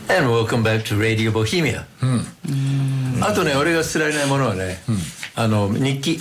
And welcome back to Radio Bohemia、あとね、俺が捨てられないものはね、日記。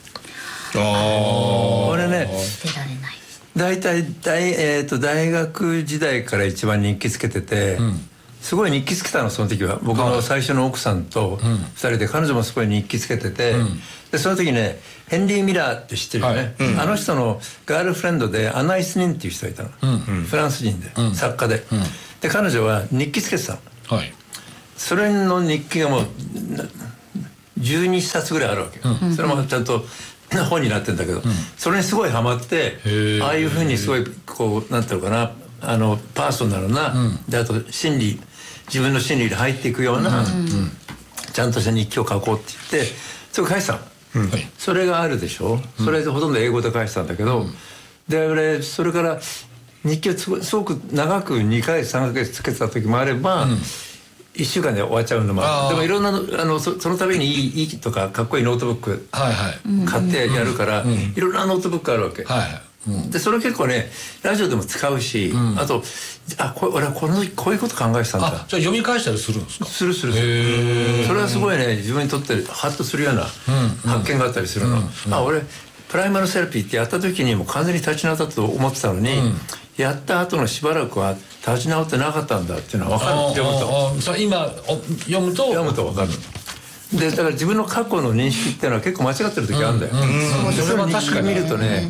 俺ね、 捨てられない。 大体大学時代から一番日記つけてて、すごい日記つけたの、その時は。僕の最初の奥さんと2人で、彼女もすごい日記つけてて、でその時ね、ヘンリー・ミラーって知ってるよね、あの人のガールフレンドでアナイス・ニンっていう人がいたの、フランス人で、作家で、で彼女は日記つけてたの、それの日記がもう12冊ぐらいあるわけよ、それもちゃんと本になってるんだけど、それにすごいハマって、ああいうふうにすごいこうなんていうのかな、パーソナルな、であと自分の心理で入っていくような、ちゃんとした日記を書こうって言ってそれを書いてたの、それがあるでしょ、それでほとんど英語で書いてたんだけど、で俺それから日記をすごく長く2ヶ月3ヶ月つけてた時もあれば、1週間で終わっちゃうのもある。でもいろんなそのためにいいとかかっこいいノートブック買ってやるから、いろんなノートブックあるわけ、でそれ結構ねラジオでも使うし、あと俺はこういうこと考えてたんだ。 じゃあ読み返したりするんですか？ する。それはすごいね、自分にとってハッとするような発見があったりするの。俺プライマルセラピーってやった時にもう完全に立ち直ったと思ってたのに、やった後のしばらくは立ち直ってなかったんだっていうのは分かる。 今読むと分かる。でだから自分の過去の認識っていうのは結構間違ってる時あるんだよ。それは確かに見るとね、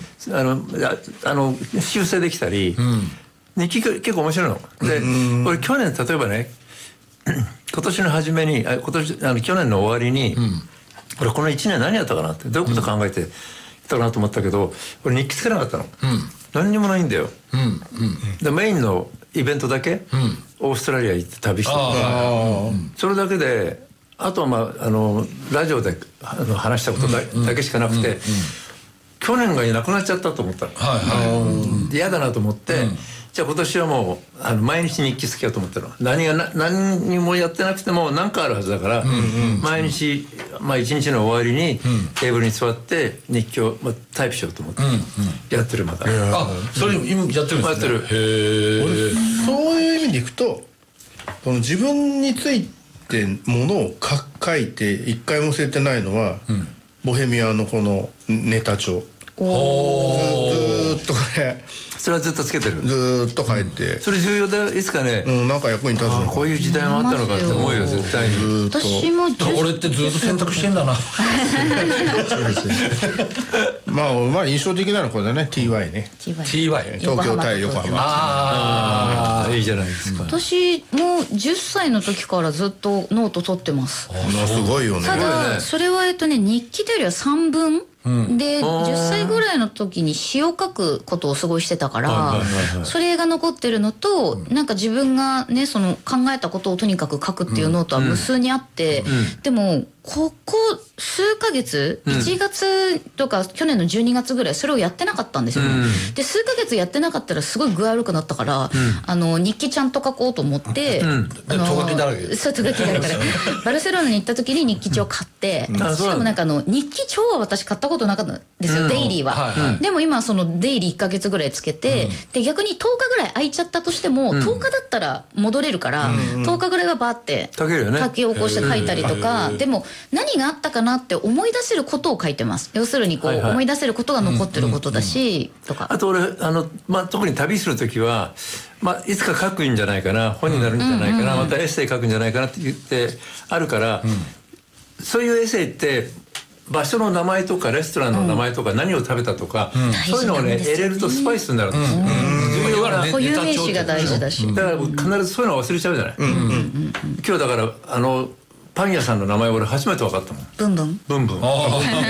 修正できたり、日記結構面白いの。で俺去年例えばね、今年の初めに去年の終わりに、俺この1年何やったかなって、どういうこと考えてたかなと思ったけど、俺日記つけなかったの。何にもないんだよ。でメインのイベントだけ、オーストラリア行って旅したとか、それだけで、あとはラジオで話したことだけしかなくて、去年がいなくなっちゃったと思ったの。嫌だなと思って、じゃあ今年はもう毎日日記つけようと思ったの。何にもやってなくても何かあるはずだから、毎日一日の終わりにテーブルに座って日記をタイプしようと思ってやってる。まだそれ今やってるんですね。 俺そういう意味でいくと、この自分についてものを書いて一回も捨ててないのは、ボヘミアのこのネタ帳。ずっとこれそれはずっとつけてる。 ずっと書いて、 それ重要だよ。いつかね、 なんか役に立つのか、 こういう時代もあったのかって思うよ、絶対に。 私も俺ってずっと選択してんだな。 そうですね。まあ印象的なのはこれだね、 TY ね。 TY 東京対横浜。 いいじゃないですか。 私も10歳の時からずっとノート取ってます。 すごいよね。 ただそれは日記というよりは散文で、10歳ぐらいの時に詩を書くことをすごいしてたから、それが残ってるのと、なんか自分がねその考えたことをとにかく書くっていうノートは無数にあって、でもここ数ヶ月、1月とか去年の12月ぐらいそれをやってなかったんですよ。で数ヶ月やってなかったらすごい具合悪くなったから、日記ちゃんと書こうと思って、 ト書きだらけ。 そうト書きだらけでバルセロナに行った時に日記帳を買って、しかもなんか日記帳は私買ったことなかったんですよ、デイリーは。でも今そのデイリー1ヶ月ぐらいつけて、で逆に10日ぐらい空いちゃったとしても、10日だったら戻れるから、10日ぐらいはバーって書き起こして書いたりとか、でも何があったかなって思い出せることを書いてます。要するに思い出せることが残ってることだし、とか。 あと俺特に旅する時は、いつか書くんじゃないかな、本になるんじゃないかな、またエッセイ書くんじゃないかなって言ってあるから、そういうエッセイって場所の名前とかレストランの名前とか何を食べたとか、そういうのをね得れるとスパイスになるんですよ。 固有名詞が大事だし、 だから必ずそういうのを忘れちゃうじゃない。今日だからパン屋さんの名前俺初めて分かったもん。 ブンブン。 ブンブン。でコ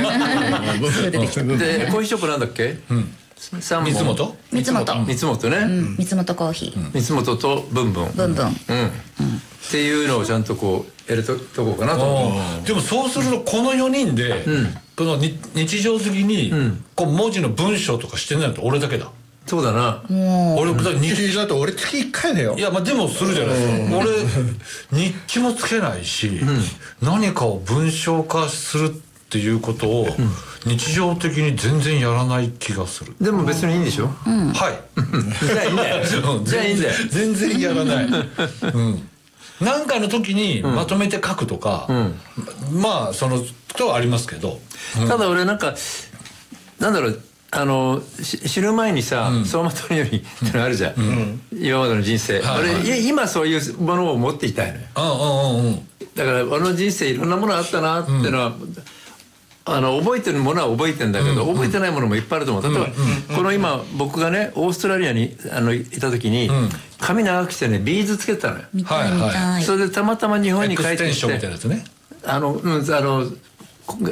ーヒーショップなんだっけ？ 三本。 三本。 三本ね。 三本コーヒー。 三本とブンブン。 ブンブン。 っていうのをちゃんとこうやるとこうかなと思う。 でもそうするとこの4人でこの日常的にこう文字の文章とかしてないと俺だけだ。 そうだな。 俺だと俺月1回だよ。 いやでもするじゃないですか。俺日記もつけないし、何かを文章化するっていうことを日常的に全然やらない気がする。 でも別にいいんでしょ？ はい。 じゃあいいんだよ。じゃあいいんだよ。 全然やらない。 なんかの時にまとめて書くとか、まあそのとはありますけど、 ただ俺なんかなんだろう死ぬ前にさ走馬灯のようにってのあるじゃん、今までの人生、俺今そういうものを持っていたいのよ。だから俺の人生いろんなものあったなっていうのは、覚えてるものは覚えてるんだけど、覚えてないものもいっぱいあると思う。例えばこの今僕がねオーストラリアにいた時に、髪長くしてねビーズつけてたのよ。 見たい見たい。 それでたまたま日本に帰ってきて、 エクステンションみたいなやつね。